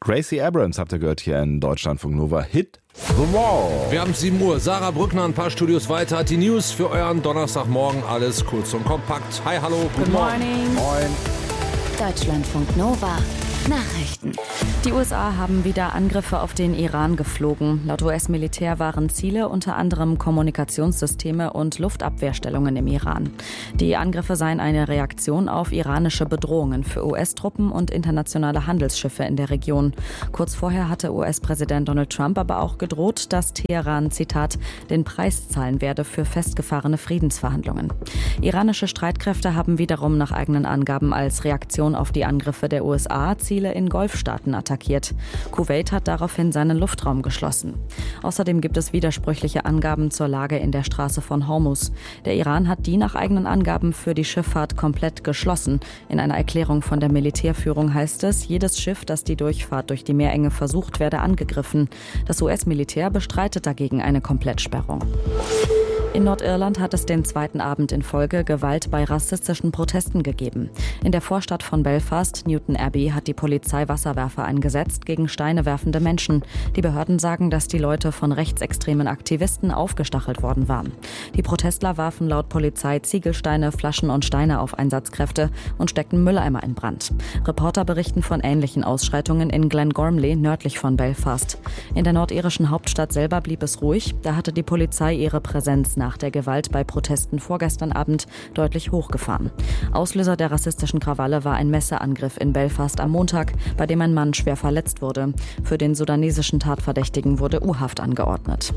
Gracie Abrams habt ihr gehört hier in Deutschlandfunk Nova. Hit the Wall. Wir haben 7 Uhr. Sarah Brückner ein paar Studios weiter hat die News für euren Donnerstagmorgen. Alles kurz und kompakt. Hi, hallo, guten Morgen. Moin. Deutschlandfunk Nova. Nachrichten. Die USA haben wieder Angriffe auf den Iran geflogen. Laut US-Militär waren Ziele unter anderem Kommunikationssysteme und Luftabwehrstellungen im Iran. Die Angriffe seien eine Reaktion auf iranische Bedrohungen für US-Truppen und internationale Handelsschiffe in der Region. Kurz vorher hatte US-Präsident Donald Trump aber auch gedroht, dass Teheran, Zitat, den Preis zahlen werde für festgefahrene Friedensverhandlungen. Iranische Streitkräfte haben wiederum nach eigenen Angaben als Reaktion auf die Angriffe der USA Ziele in Golfstaaten attackiert. Kuwait hat daraufhin seinen Luftraum geschlossen. Außerdem gibt es widersprüchliche Angaben zur Lage in der Straße von Hormuz. Der Iran hat die nach eigenen Angaben für die Schifffahrt komplett geschlossen. In einer Erklärung von der Militärführung heißt es, jedes Schiff, das die Durchfahrt durch die Meerenge versucht, werde angegriffen. Das US-Militär bestreitet dagegen eine Komplettsperrung. In Nordirland hat es den zweiten Abend in Folge Gewalt bei rassistischen Protesten gegeben. In der Vorstadt von Belfast, Newton Abbey, hat die Polizei Wasserwerfer eingesetzt gegen Steine werfende Menschen. Die Behörden sagen, dass die Leute von rechtsextremen Aktivisten aufgestachelt worden waren. Die Protestler warfen laut Polizei Ziegelsteine, Flaschen und Steine auf Einsatzkräfte und steckten Mülleimer in Brand. Reporter berichten von ähnlichen Ausschreitungen in Glengormley, nördlich von Belfast. In der nordirischen Hauptstadt selber blieb es ruhig. Da hatte die Polizei ihre Präsenz nach der Gewalt bei Protesten vorgestern Abend deutlich hochgefahren. Auslöser der rassistischen Krawalle war ein Messerangriff in Belfast am Montag, bei dem ein Mann schwer verletzt wurde. Für den sudanesischen Tatverdächtigen wurde U-Haft angeordnet.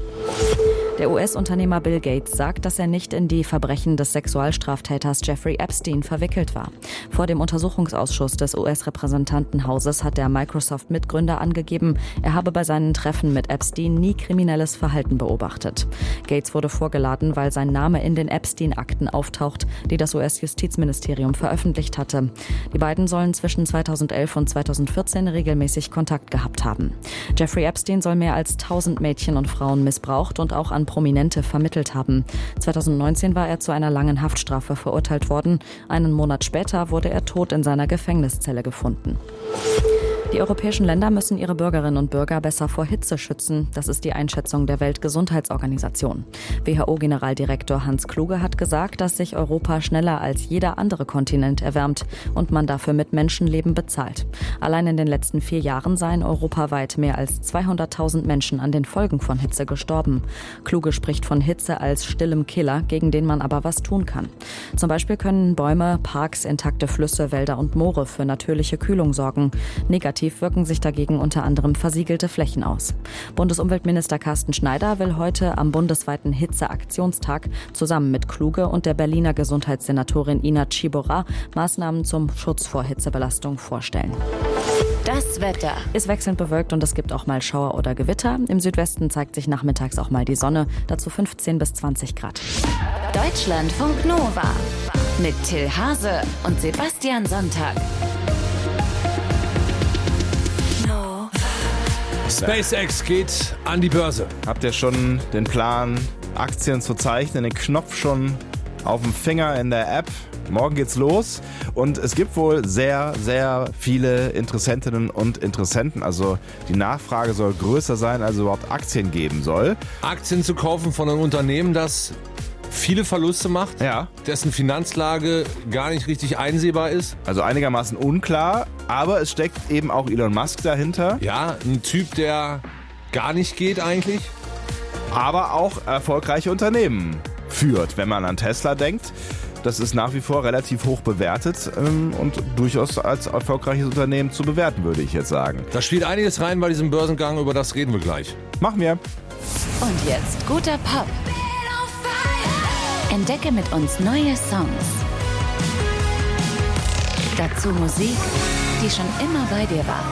Der US-Unternehmer Bill Gates sagt, dass er nicht in die Verbrechen des Sexualstraftäters Jeffrey Epstein verwickelt war. Vor dem Untersuchungsausschuss des US-Repräsentantenhauses hat der Microsoft-Mitgründer angegeben, er habe bei seinen Treffen mit Epstein nie kriminelles Verhalten beobachtet. Gates wurde vorgeladen, weil sein Name in den Epstein-Akten auftaucht, die das US-Justizministerium veröffentlicht hatte. Die beiden sollen zwischen 2011 und 2014 regelmäßig Kontakt gehabt haben. Jeffrey Epstein soll mehr als 1000 Mädchen und Frauen missbraucht und auch an Prominente vermittelt haben. 2019 war er zu einer langen Haftstrafe verurteilt worden. Einen Monat später wurde er tot in seiner Gefängniszelle gefunden. Die europäischen Länder müssen ihre Bürgerinnen und Bürger besser vor Hitze schützen. Das ist die Einschätzung der Weltgesundheitsorganisation. WHO-Generaldirektor Hans Kluge hat gesagt, dass sich Europa schneller als jeder andere Kontinent erwärmt und man dafür mit Menschenleben bezahlt. Allein in den letzten 4 Jahren seien europaweit mehr als 200.000 Menschen an den Folgen von Hitze gestorben. Kluge spricht von Hitze als stillem Killer, gegen den man aber was tun kann. Zum Beispiel können Bäume, Parks, intakte Flüsse, Wälder und Moore für natürliche Kühlung sorgen. Negativ wirken sich dagegen unter anderem versiegelte Flächen aus. Bundesumweltminister Carsten Schneider will heute am bundesweiten Hitzeaktionstag zusammen mit Kluge und der Berliner Gesundheitssenatorin Ina Tschibora Maßnahmen zum Schutz vor Hitzebelastung vorstellen. Das Wetter. Ist wechselnd bewölkt und es gibt auch mal Schauer oder Gewitter. Im Südwesten zeigt sich nachmittags auch mal die Sonne, dazu 15 bis 20 Grad. Deutschlandfunk Nova. Mit Till Hase und Sebastian Sonntag. SpaceX geht an die Börse. Habt ihr schon den Plan, Aktien zu zeichnen, den Knopf schon auf dem Finger in der App? Morgen geht's los und es gibt wohl sehr, sehr viele Interessentinnen und Interessenten. Also die Nachfrage soll größer sein, als es überhaupt Aktien geben soll. Aktien zu kaufen von einem Unternehmen, das viele Verluste macht, Ja. dessen Finanzlage gar nicht richtig einsehbar ist. Also einigermaßen unklar, aber es steckt eben auch Elon Musk dahinter. Ja, ein Typ, der gar nicht geht eigentlich. Aber auch erfolgreiche Unternehmen führt, wenn man an Tesla denkt. Das ist nach wie vor relativ hoch bewertet und durchaus als erfolgreiches Unternehmen zu bewerten, würde ich jetzt sagen. Da spielt einiges rein bei diesem Börsengang, über das reden wir gleich. Machen wir. Und jetzt guter Pop. Entdecke mit uns neue Songs. Dazu Musik, die schon immer bei dir war.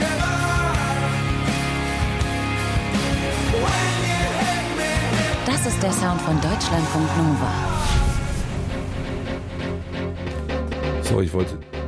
Das ist der Sound von Deutschlandfunk Nova. So, ich wollte